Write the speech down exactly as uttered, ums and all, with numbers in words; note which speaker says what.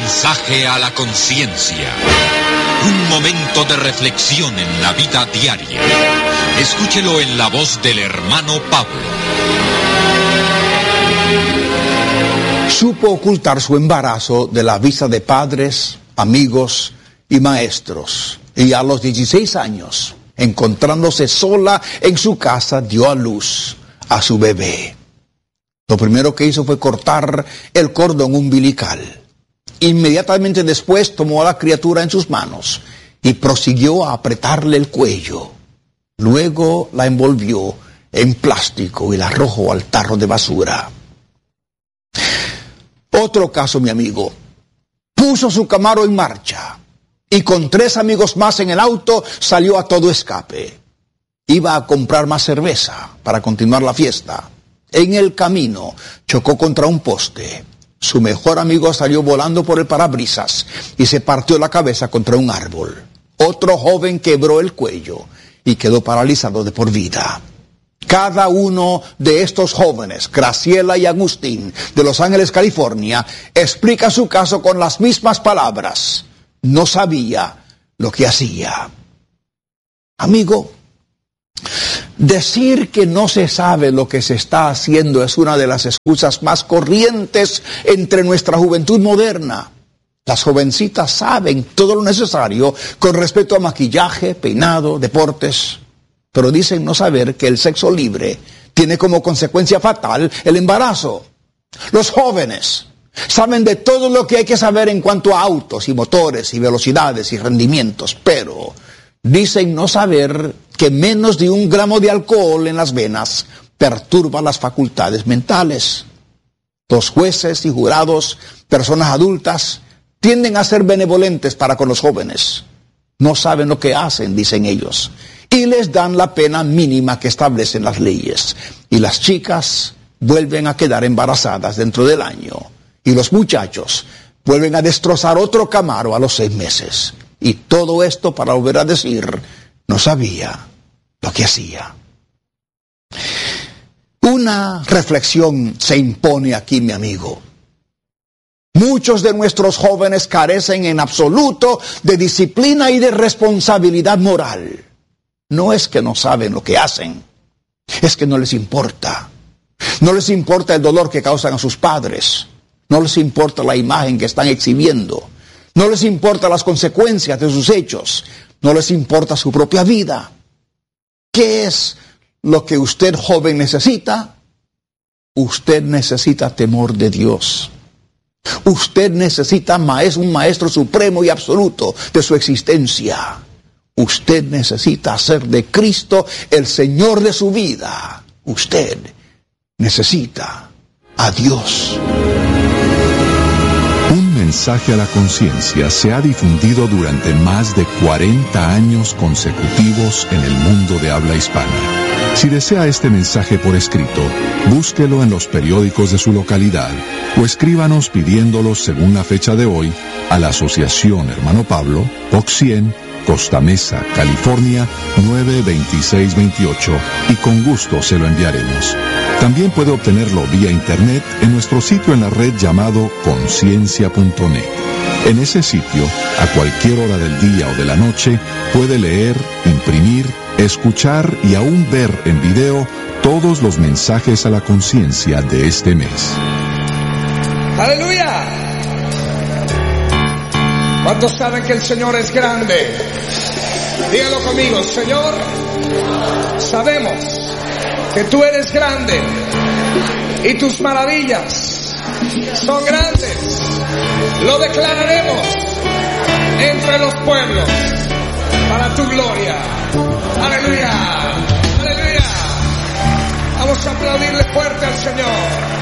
Speaker 1: Mensaje a la conciencia. Un momento de reflexión en la vida diaria. Escúchelo en la voz del hermano Pablo.
Speaker 2: Supo ocultar su embarazo de la vista de padres, amigos y maestros. Y a los dieciséis años, encontrándose sola en su casa, dio a luz a su bebé. Lo primero que hizo fue cortar el cordón umbilical. Inmediatamente después tomó a la criatura en sus manos y prosiguió a apretarle el cuello. Luego la envolvió en plástico y la arrojó al tarro de basura. Otro caso, mi amigo. Puso su Camaro en marcha y con tres amigos más en el auto salió a todo escape. Iba a comprar más cerveza para continuar la fiesta. En el camino chocó contra un poste. Su mejor amigo salió volando por el parabrisas y se partió la cabeza contra un árbol. Otro joven quebró el cuello y quedó paralizado de por vida. Cada uno de estos jóvenes, Graciela y Agustín, de Los Ángeles, California, explica su caso con las mismas palabras. No sabía lo que hacía. Amigo, decir que no se sabe lo que se está haciendo es una de las excusas más corrientes entre nuestra juventud moderna. Las jovencitas saben todo lo necesario con respecto a maquillaje, peinado, deportes, pero dicen no saber que el sexo libre tiene como consecuencia fatal el embarazo. Los jóvenes saben de todo lo que hay que saber en cuanto a autos y motores y velocidades y rendimientos, pero dicen no saber que menos de un gramo de alcohol en las venas perturba las facultades mentales. Los jueces y jurados, personas adultas, tienden a ser benevolentes para con los jóvenes. No saben lo que hacen, dicen ellos, y les dan la pena mínima que establecen las leyes. Y las chicas vuelven a quedar embarazadas dentro del año, y los muchachos vuelven a destrozar otro Camaro a los seis meses. Y todo esto para volver a decir, no sabía lo que hacía. Una reflexión se impone aquí, mi amigo. Muchos de nuestros jóvenes carecen en absoluto de disciplina y de responsabilidad moral. No es que no saben lo que hacen, es que no les importa. No les importa el dolor que causan a sus padres. No les importa la imagen que están exhibiendo. No les importa las consecuencias de sus hechos. No les importa su propia vida. ¿Qué es lo que usted, joven, necesita? Usted necesita temor de Dios. Usted necesita un maestro supremo y absoluto de su existencia. Usted necesita hacer de Cristo el Señor de su vida. Usted necesita a Dios.
Speaker 3: Un mensaje a la conciencia se ha difundido durante más de cuarenta años consecutivos en el mundo de habla hispana. Si desea este mensaje por escrito, búsquelo en los periódicos de su localidad o escríbanos pidiéndolo según la fecha de hoy a la Asociación Hermano Pablo, Box cien, Costa Mesa, California, nueve veintiséis veintiocho, y con gusto se lo enviaremos. También puede obtenerlo vía internet en nuestro sitio en la red llamado conciencia punto net. En ese sitio, a cualquier hora del día o de la noche, puede leer, imprimir, escuchar y aún ver en video todos los mensajes a la conciencia de este mes.
Speaker 4: ¡Aleluya! ¿Cuántos saben que el Señor es grande? Dígalo conmigo, Señor, sabemos que tú eres grande y tus maravillas son grandes. Lo declararemos entre los pueblos para tu gloria. Aleluya, aleluya. Vamos a aplaudirle fuerte al Señor.